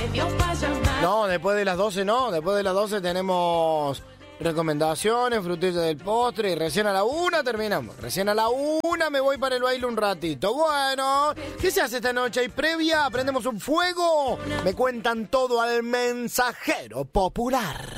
No, después de las 12 no. Después de las 12 tenemos recomendaciones, frutillas del postre. Y recién a la 1 terminamos. Recién a la 1 me voy para el baile un ratito. Bueno, ¿qué se hace esta noche? ¿Hay previa? ¿Prendemos un fuego? Me cuentan todo al Mensajero Popular.